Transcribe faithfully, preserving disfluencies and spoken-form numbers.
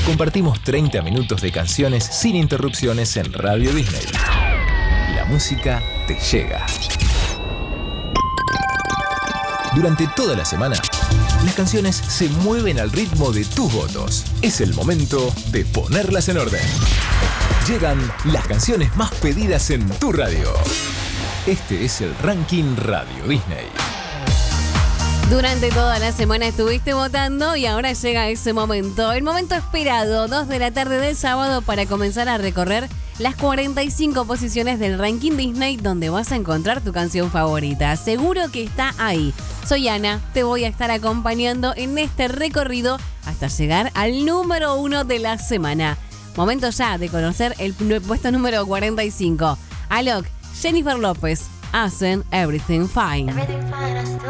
Compartimos treinta minutos de canciones sin interrupciones en Radio Disney. La música te llega. Durante toda la semana, las canciones se mueven al ritmo de tus votos. Es el momento de ponerlas en orden. Llegan las canciones más pedidas en tu radio. Este es el Ranking Radio Disney. Durante toda la semana estuviste votando y ahora llega ese momento. El momento esperado, dos de la tarde del sábado, para comenzar a recorrer las cuarenta y cinco posiciones del Ranking Disney, donde vas a encontrar tu canción favorita. Seguro que está ahí. Soy Ana, te voy a estar acompañando en este recorrido hasta llegar al número uno de la semana. Momento ya de conocer el puesto número cuarenta y cinco. Alok, Jennifer López, hacen Everything Fine.